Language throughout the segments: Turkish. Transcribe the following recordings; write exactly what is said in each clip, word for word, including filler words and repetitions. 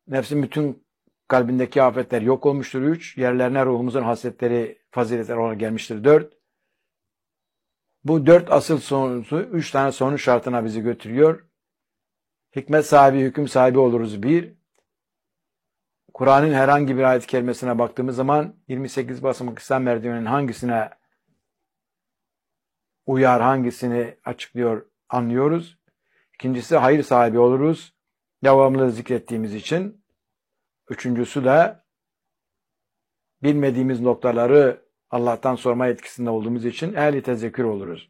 Nefsin bütün kalbindeki afetler yok olmuştur. Üç, yerlerine ruhumuzun hasletleri, faziletler olarak gelmiştir. Dört, bu dört asıl sonucu, üç tane sonuç şartına bizi götürüyor. Hikmet sahibi, hüküm sahibi oluruz. Bir, Kur'an'ın herhangi bir ayet-i kerimesine baktığımız zaman yirmi sekiz basamak İslam merdiveninin hangisine uyar, hangisini açıklıyor anlıyoruz. İkincisi hayır sahibi oluruz. Devamlı zikrettiğimiz için. Üçüncüsü de bilmediğimiz noktaları Allah'tan sorma etkisinde olduğumuz için ehli tezekkür oluruz.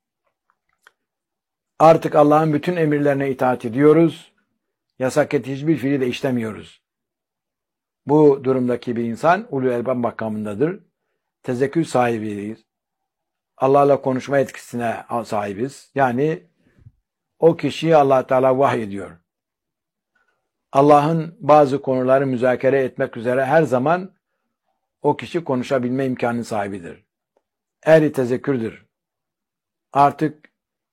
Artık Allah'ın bütün emirlerine itaat ediyoruz. Yasak ettiği hiçbir fiili de işlemiyoruz. Bu durumdaki bir insan ulul elbab makamındadır. Tezekkür sahibiyiz. Allah'la konuşma etkisine sahibiz. Yani o kişiyi Allah Teala vahiy ediyor. Allah'ın bazı konuları müzakere etmek üzere her zaman o kişi konuşabilme imkanı sahibidir. Ehli tezekkürdür. Artık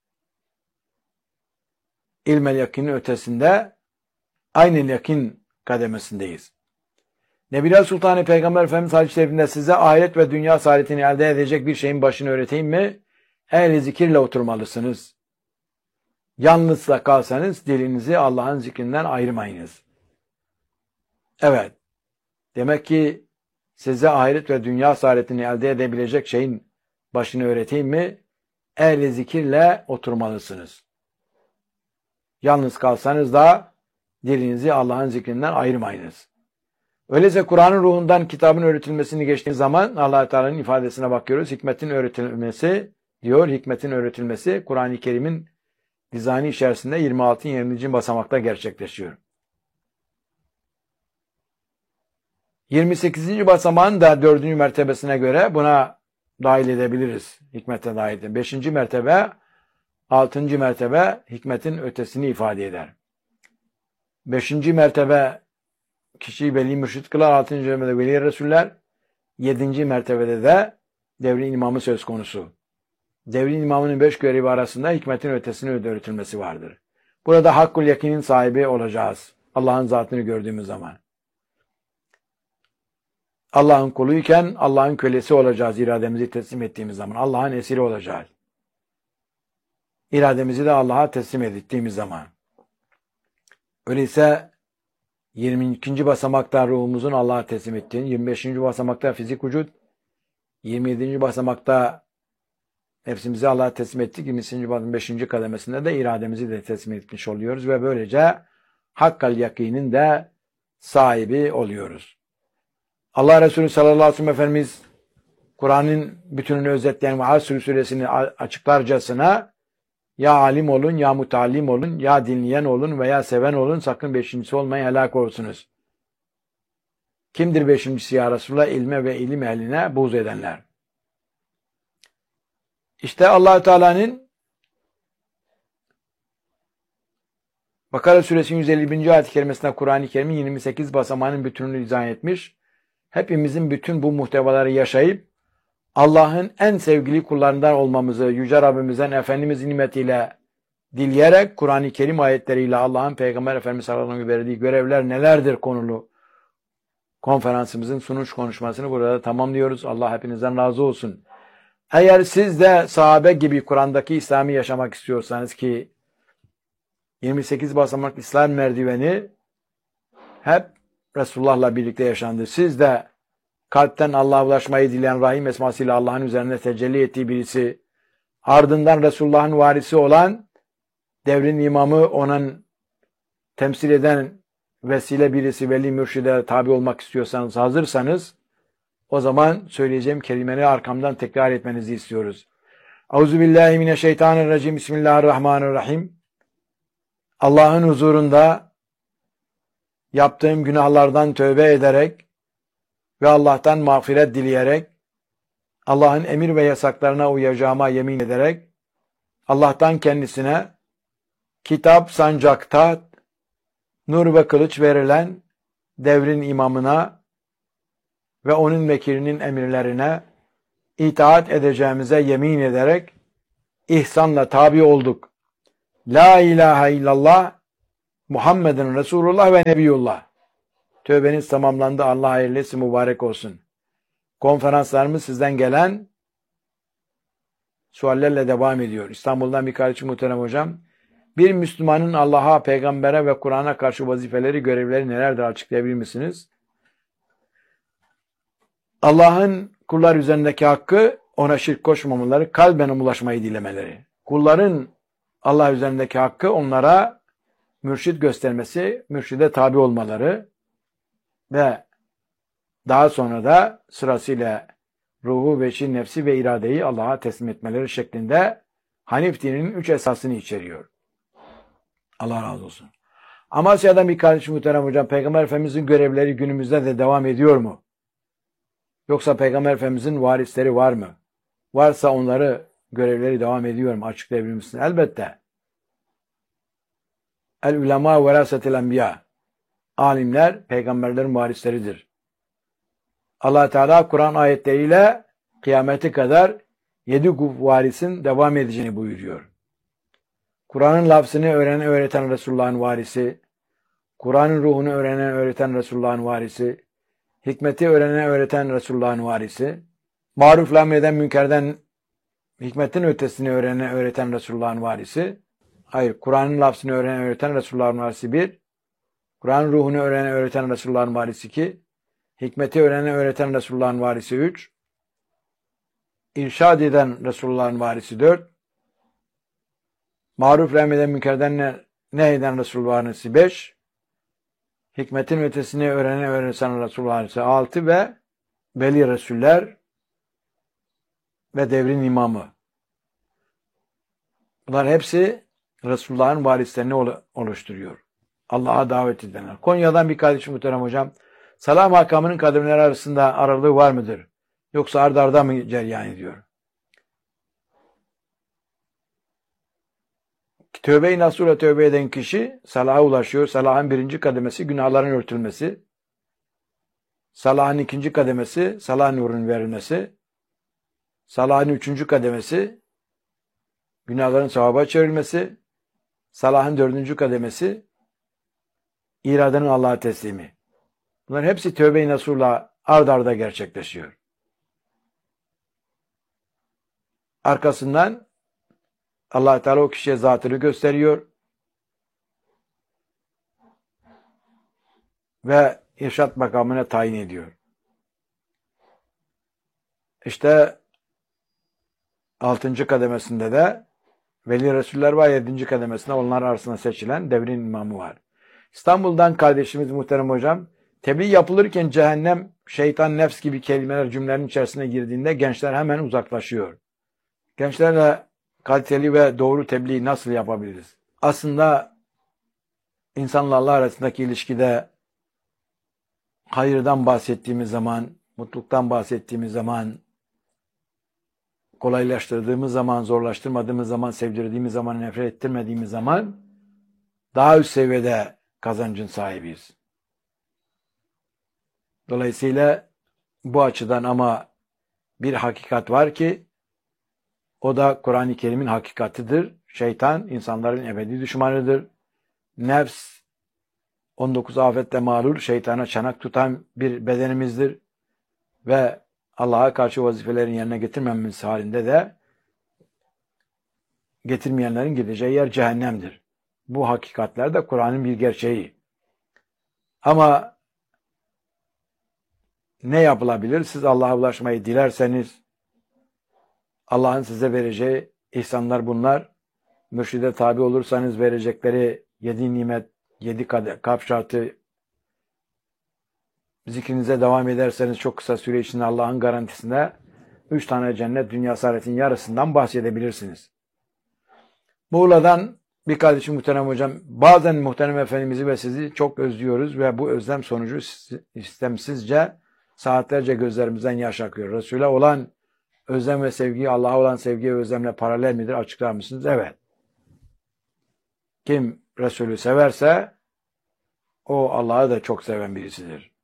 ilmel yakinin ötesinde aynı yakin kademesindeyiz. Nebiler Sultanı Peygamber Efendimiz hadis-i şerifinde size ahiret ve dünya saadetini elde edecek bir şeyin başını öğreteyim mi? Ehli zikirle oturmalısınız. Yalnızla kalsanız dilinizi Allah'ın zikrinden ayırmayınız. Evet. Demek ki size ahiret ve dünya saadetini elde edebilecek şeyin başını öğreteyim mi? Ehli zikirle oturmalısınız. Yalnız kalsanız da dilinizi Allah'ın zikrinden ayırmayınız. Öyleyse Kur'an'ın ruhundan kitabın öğretilmesini geçtiğimiz zaman Allah Teala'nın ifadesine bakıyoruz. Hikmetin öğretilmesi diyor. Hikmetin öğretilmesi Kur'an-ı Kerim'in dizaynı içerisinde yirmi altı yirminci basamakta gerçekleşiyor. yirmi sekizinci basamağın da dördüncü mertebesine göre buna dahil edebiliriz. Hikmete dahil edelim. beşinci mertebe, altıncı mertebe hikmetin ötesini ifade eder. beşinci mertebe kişiyi veli mürşid kılar, altıncı mertebede veli resuller, yedinci mertebede de devrin imamı söz konusu. Devrin imamının beş görevi arasında hikmetin ötesini öğretilmesi vardır. Burada hakkul yakinin sahibi olacağız. Allah'ın zatını gördüğümüz zaman. Allah'ın kuluyken Allah'ın kölesi olacağız irademizi teslim ettiğimiz zaman. Allah'ın esiri olacağız. İrademizi de Allah'a teslim ettiğimiz zaman. Öyleyse yirmi ikinci basamakta ruhumuzun Allah'a teslim ettiğini, yirmi beşinci basamakta fizik vücut, yirmi yedinci basamakta nefsimizi Allah'a teslim ettik, yirmi beşinci kademesinde de irademizi de teslim etmiş oluyoruz ve böylece hakkal yakinin de sahibi oluyoruz. Allah Resulü sallallahu aleyhi ve sellem Efendimiz Kur'an'ın bütününü özetleyen ve Asr suresini açıklarcasına ya alim olun, ya mutallim olun, ya dinleyen olun veya seven olun, sakın beşincisi olmayın, helak olsunuz. Kimdir beşincisi ya Resulullah? İlme ve ilim ehline buğz edenler. İşte Allah Teala'nın Bakara suresinin yüz elli birinci ayet-i kerimesinde Kur'an-ı Kerim'in yirmi sekiz basamağının bütününü izah etmiş. Hepimizin bütün bu muhtevaları yaşayıp Allah'ın en sevgili kullarından olmamızı Yüce Rabbimizden Efendimiz nimetiyle dileyerek Kur'an-ı Kerim ayetleriyle Allah'ın Peygamber Efendimiz sallallahu aleyhi ve sellem verdiği görevler nelerdir konulu konferansımızın sunuş konuşmasını burada tamamlıyoruz. Allah hepinizden razı olsun. Eğer siz de sahabe gibi Kur'an'daki İslam'ı yaşamak istiyorsanız ki yirmi sekiz basamak İslam merdiveni hep Resulullah'la birlikte yaşandı. Siz de kalpten Allah'a ulaşmayı dileyen Rahim esmasıyla Allah'ın üzerine tecelli ettiği birisi, ardından Resulullah'ın varisi olan devrin imamı, onun temsil eden vesile birisi, veli mürşide tabi olmak istiyorsanız, hazırsanız, o zaman söyleyeceğim kelimeleri arkamdan tekrar etmenizi istiyoruz. Euzubillahimineşşeytanirracim. Bismillahirrahmanirrahim. Allah'ın huzurunda yaptığım günahlardan tövbe ederek ve Allah'tan mağfiret dileyerek, Allah'ın emir ve yasaklarına uyacağıma yemin ederek, Allah'tan kendisine kitap, sancak, taht, nur ve kılıç verilen devrin imamına ve onun vekilinin emirlerine itaat edeceğimize yemin ederek ihsanla tabi olduk. La ilahe illallah Muhammedun Resulullah ve Nebiyullah. Tövbeniz tamamlandı. Allah hayırlısı mübarek olsun. Konferanslarımız sizden gelen suallerle devam ediyor. İstanbul'dan bir kardeşim muhterem hocam. Bir Müslümanın Allah'a, peygambere ve Kur'an'a karşı vazifeleri, görevleri nelerdir açıklayabilir misiniz? Allah'ın kullar üzerindeki hakkı ona şirk koşmamaları, kalben ulaşmayı dilemeleri. Kulların Allah üzerindeki hakkı onlara mürşid göstermesi, mürşide tabi olmaları ve daha sonra da sırasıyla ruhu, veçi, nefsi ve iradeyi Allah'a teslim etmeleri şeklinde Hanif dininin üç esasını içeriyor. Allah razı olsun. Amasya'dan bir kardeşim muhterem hocam, Peygamber Efendimizin görevleri günümüzde de devam ediyor mu? Yoksa Peygamber Efendimizin varisleri var mı? Varsa onları görevleri devam ediyor mu? Açıklayabilir misin? Elbette. El ulema verasetel enbiya. Alimler peygamberlerin varisleridir. Allah Teala Kur'an ayetleriyle kıyamete kadar yedi varisin devam edeceğini buyuruyor. Kur'an'ın lafzını öğrenen, öğreten Resulullah'ın varisi, Kur'an'ın ruhunu öğrenen, öğreten Resulullah'ın varisi, hikmeti öğrenen, öğreten Resulullah'ın varisi, marufla emreden, münkerden hikmetin ötesini öğrenen, öğreten Resulullah'ın varisi. Hayır, Kur'an'ın lafzını öğrenen, öğreten Resulullah'ın varisi bir, Kur'an'ın ruhunu öğrenen, öğreten Resulullah'ın varisi iki, hikmeti öğrenen, öğreten Resulullah'ın varisi üç, irşad eden Resulullah'ın varisi dört, maruf emreden, münkerden nehyeden Resulullah'ın varisi beş, hikmetin ötesini öğrenen, öğreten Resulullah'ın varisi altı ve veli Resuller ve devrin imamı. Bunlar hepsi Resulullah'ın varislerini oluşturuyor. Allah'a davet edenler. Konya'dan bir kardeşim muhterem hocam. Salah makamının kademleri arasında aralığı var mıdır? Yoksa arda arda mı cereyan ediyor? Tövbe-i nasuhla tövbe eden kişi salaha ulaşıyor. Salahın birinci kademesi günahların örtülmesi. Salahın ikinci kademesi salah nurunun verilmesi. Salahın üçüncü kademesi günahların sevaba çevrilmesi. Salahın dördüncü kademesi iradenin Allah'a teslimi. Bunların hepsi tövbe-i nasuhla ard arda gerçekleşiyor. Arkasından Allah Teala o kişiye zatını gösteriyor ve irşat makamına tayin ediyor. İşte altıncı kademesinde de Veli Resuller var, yedinci kademesinde onlar arasında seçilen devrin imamı var. İstanbul'dan kardeşimiz muhterem hocam, tebliğ yapılırken cehennem, şeytan, nefs gibi kelimeler cümlelerin içerisine girdiğinde gençler hemen uzaklaşıyor. Gençlerle kaliteli ve doğru tebliğ nasıl yapabiliriz? Aslında insanla Allah arasındaki ilişkide hayırdan bahsettiğimiz zaman, mutluluktan bahsettiğimiz zaman, kolaylaştırdığımız zaman, zorlaştırmadığımız zaman, sevdirdiğimiz zaman, nefret ettirmediğimiz zaman daha üst seviyede kazancın sahibiyiz. Dolayısıyla bu açıdan ama bir hakikat var ki o da Kur'an-ı Kerim'in hakikatidir. Şeytan insanların ebedi düşmanıdır. Nefs on dokuz afetle mağrur, şeytana çanak tutan bir bedenimizdir. Ve Allah'a karşı vazifelerin yerine getirmememiz halinde de getirmeyenlerin gideceği yer cehennemdir. Bu hakikatler de Kur'an'ın bir gerçeği. Ama ne yapılabilir? Siz Allah'a ulaşmayı dilerseniz Allah'ın size vereceği ihsanlar bunlar. Mürşide tabi olursanız verecekleri yedi nimet, yedi kalp şartı, zikrinize devam ederseniz çok kısa süre içinde Allah'ın garantisinde üç tane cennet dünya saadetin yarısından bahsedebilirsiniz. Muğla'dan bir kardeşim muhterem hocam, bazen muhterem efendimizi ve sizi çok özlüyoruz ve bu özlem sonucu istemsizce saatlerce gözlerimizden yaş akıyor. Resul'e olan özlem ve sevgi, Allah'a olan sevgi ve özlemle paralel midir? Açıklar mısınız? Evet. Kim Resul'ü severse o Allah'ı da çok seven birisidir.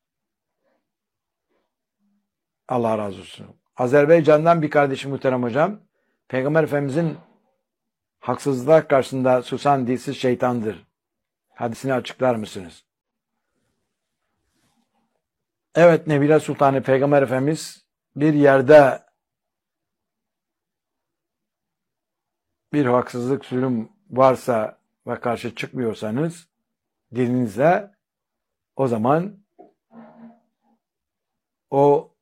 Allah razı olsun. Azerbaycan'dan bir kardeşim muhterem hocam, Peygamber Efendimizin haksızlıklar karşısında susan dilsiz şeytandır hadisini açıklar mısınız? Evet, Nebile Sultanı Peygamber Efendimiz bir yerde bir haksızlık, zulüm varsa ve karşı çıkmıyorsanız dilinizle, o zaman o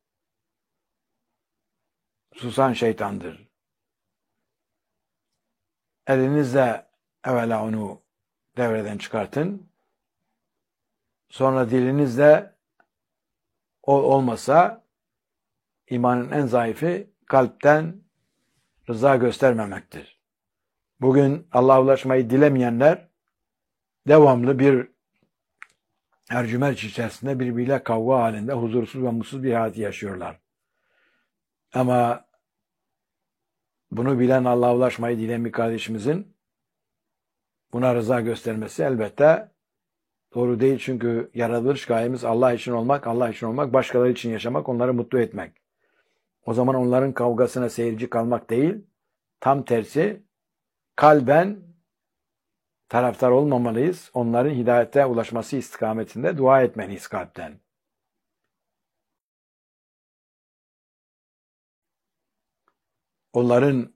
susan şeytandır. Elinizle evvela onu devreden çıkartın. Sonra dilinizle, o olmasa imanın en zayıfı kalpten rıza göstermemektir. Bugün Allah'a ulaşmayı dilemeyenler devamlı bir ercümerç içerisinde birbiriyle kavga halinde huzursuz ve mutsuz bir hayat yaşıyorlar. Ama bunu bilen, Allah'a ulaşmayı dileyen bir kardeşimizin buna rıza göstermesi elbette doğru değil. Çünkü yaratılış gayemiz Allah için olmak, Allah için olmak, başkaları için yaşamak, onları mutlu etmek. O zaman onların kavgasına seyirci kalmak değil, tam tersi kalben taraftar olmamalıyız. Onların hidayete ulaşması istikametinde dua etmeliyiz kalpten. Onların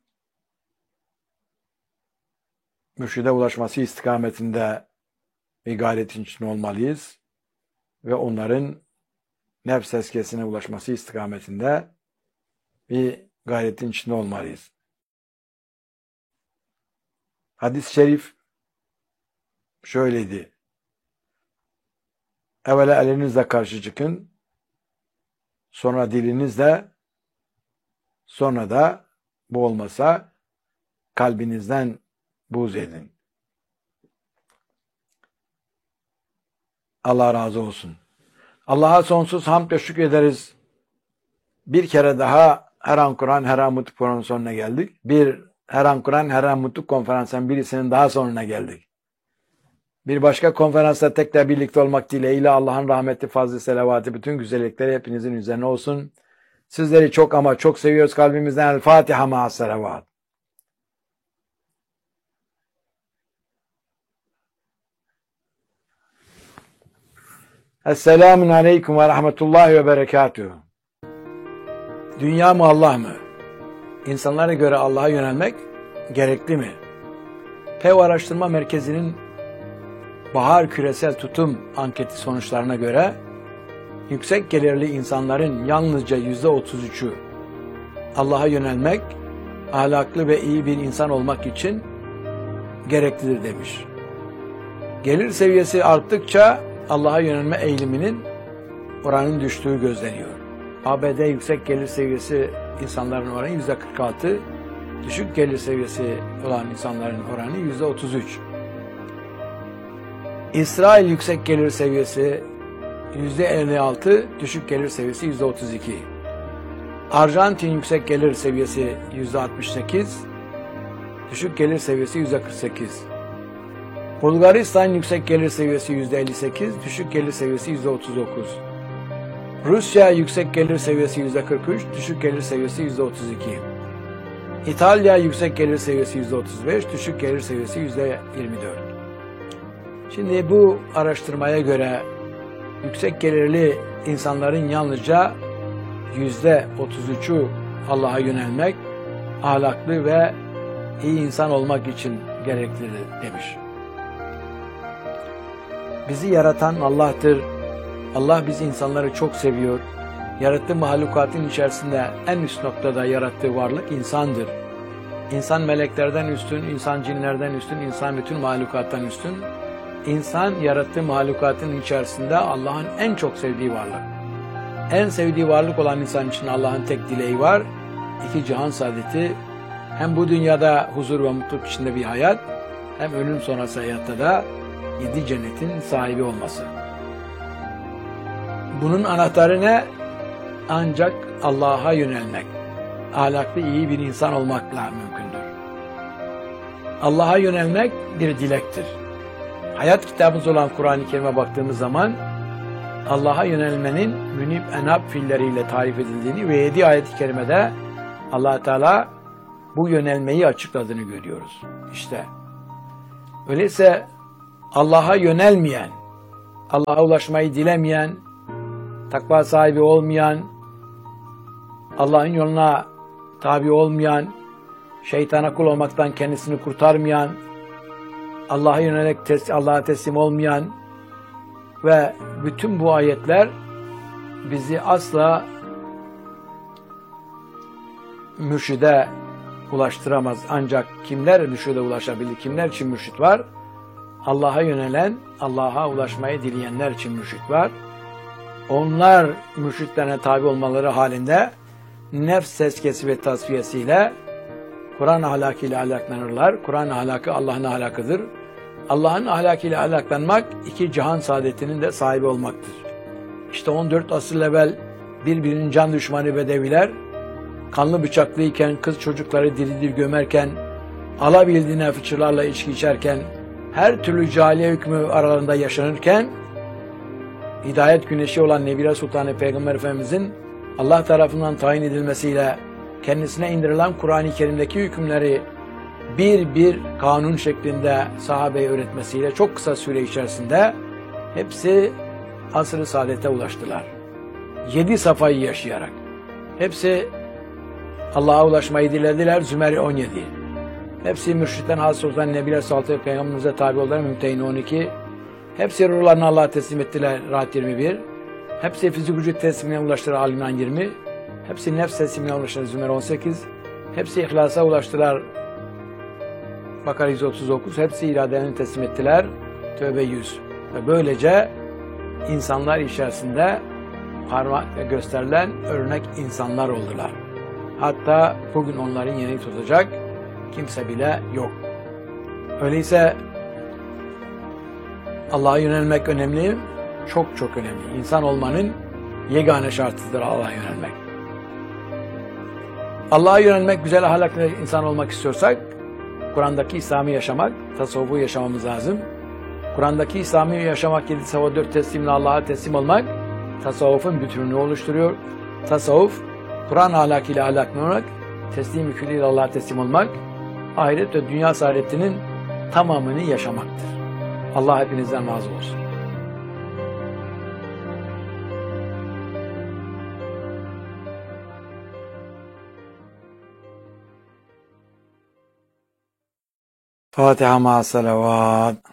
mürşide ulaşması istikametinde bir gayretin içinde olmalıyız. Ve onların nefs eskesine ulaşması istikametinde bir gayretin içinde olmalıyız. Hadis-i şerif şöyleydi. Evvela elinizle karşı çıkın, sonra dilinizle, sonra da bu olmasa kalbinizden buğz edin. Allah razı olsun. Allah'a sonsuz hamd ve şükrederiz. Bir kere daha Her An Kur'an, Her An Mutluluk programının sonuna geldik. Bir Her An Kur'an, Her An Mutluluk konferansının birisinin daha sonuna geldik. Bir başka konferansta tekrar birlikte olmak dileğiyle Allah'ın rahmeti, fazlı, selavatı, bütün güzellikleri hepinizin üzerine olsun. Sizleri çok ama çok seviyoruz kalbimizden. El Fatiha ma'as selavat. Esselamun aleyküm ve rahmetullahi ve berekatuhu. Dünya mı, Allah mı? İnsanlara göre Allah'a yönelmek gerekli mi? Pew Araştırma Merkezi'nin Bahar Küresel Tutum anketi sonuçlarına göre yüksek gelirli insanların yalnızca yüzde otuz üçü Allah'a yönelmek, ahlaklı ve iyi bir insan olmak için gereklidir demiş. Gelir seviyesi arttıkça Allah'a yönelme eğiliminin oranın düştüğü gözleniyor. A B D yüksek gelir seviyesi insanların oranı yüzde kırk altı, düşük gelir seviyesi olan insanların oranı yüzde otuz üç. İsrail yüksek gelir seviyesi yüzde elli altı, düşük gelir seviyesi yüzde otuz iki. Arjantin yüksek gelir seviyesi yüzde altmış sekiz, düşük gelir seviyesi yüzde kırk sekiz. Bulgaristan yüksek gelir seviyesi yüzde elli sekiz, düşük gelir seviyesi yüzde otuz dokuz. Rusya yüksek gelir seviyesi yüzde kırk üç, düşük gelir seviyesi yüzde otuz iki. İtalya yüksek gelir seviyesi yüzde otuz beş, düşük gelir seviyesi yüzde yirmi dört. Şimdi bu araştırmaya göre yüksek gelirli insanların yalnızca yüzde otuz üçü Allah'a yönelmek, ahlaklı ve iyi insan olmak için gereklidir demiş. Bizi yaratan Allah'tır. Allah biz insanları çok seviyor. Yarattığı mahlukatın içerisinde en üst noktada yarattığı varlık insandır. İnsan meleklerden üstün, insan cinlerden üstün, insan bütün mahlukattan üstün. İnsan yarattığı mahlukatın içerisinde Allah'ın en çok sevdiği varlık. En sevdiği varlık olan insan için Allah'ın tek dileği var. İki cihan saadeti, hem bu dünyada huzur ve mutluluk içinde bir hayat, hem ölüm sonrası hayatta da yedi cennetin sahibi olması. Bunun anahtarı ne? Ancak Allah'a yönelmek, ahlaklı iyi bir insan olmakla mümkündür. Allah'a yönelmek bir dilektir. Hayat kitabımız olan Kur'an-ı Kerim'e baktığımız zaman Allah'a yönelmenin münib enab fiilleriyle tarif edildiğini ve yedi ayet-i kerimede Allah Teala bu yönelmeyi açıkladığını görüyoruz. İşte öyleyse Allah'a yönelmeyen, Allah'a ulaşmayı dilemeyen takva sahibi olmayan, Allah'ın yoluna tabi olmayan, şeytana kul olmaktan kendisini kurtarmayan, Allah'a yönelik tes Allah'a teslim olmayan ve bütün bu ayetler bizi asla mürşide ulaştıramaz. Ancak kimler mürşide ulaşabilir? Kimler için mürşit var? Allah'a yönelen, Allah'a ulaşmayı dileyenler için mürşit var. Onlar mürşitlerine tabi olmaları halinde nefs tezkiyesi ve tasfiyesiyle Kur'an ahlakıyla ahlaklanırlar. Kur'an ahlakı Allah'ın ahlakıdır. Allah'ın ahlakıyla ahlaklanmak iki cihan saadetinin de sahibi olmaktır. İşte on dört asır evvel birbirinin can düşmanı bedeviler kanlı bıçaklıyken, kız çocukları diri diri gömerken, alabildiğine fıçılarla içki içerken, her türlü cahiliye hükmü aralarında yaşanırken, hidayet güneşi olan Nebire Sultanı Peygamber Efendimizin Allah tarafından tayin edilmesiyle kendisine indirilen Kur'an-ı Kerim'deki hükümleri bir bir kanun şeklinde sahabeye öğretmesiyle çok kısa süre içerisinde hepsi asr-ı saadete ulaştılar. Yedi safayı yaşayarak. Hepsi Allah'a ulaşmayı dilediler. Zümer on yedi. Hepsi mürşitten hasıl olan Nebile Saltı Peygamberimize tabi oldular. Mümtehin on iki. Hepsi ruhlarını Allah'a teslim ettiler. Rahat yirmi bir. Hepsi fizik vücut teslimine ulaştılar. Al-İmran yirmi. Hepsi nefs teslimine ulaştılar. Zümer on sekiz. Hepsi ihlasa ulaştılar. Bakara yüz otuz dokuz. Hepsi iradelerini teslim ettiler. Tövbe yüz. Ve böylece insanlar içerisinde parmakla gösterilen örnek insanlar oldular. Hatta bugün onların yerini tutacak kimse bile yok. Öyleyse Allah'a yönelmek önemli, çok çok önemli. İnsan olmanın yegane şartıdır Allah'a yönelmek. Allah'a yönelmek, güzel ahlaklı insan olmak istiyorsak, Kur'an'daki İslam'ı yaşamak, tasavvufu yaşamamız lazım. Kur'an'daki İslam'ı yaşamak, yedi safa dört teslimle Allah'a teslim olmak, tasavvufun bütününü oluşturuyor. Tasavvuf, Kur'an ahlakıyla ahlaklanmak, teslim yüküyle Allah'a teslim olmak, ahiret ve dünya saadetinin tamamını yaşamaktır. Allah hepinizden razı olsun. Fatiha ma salavat.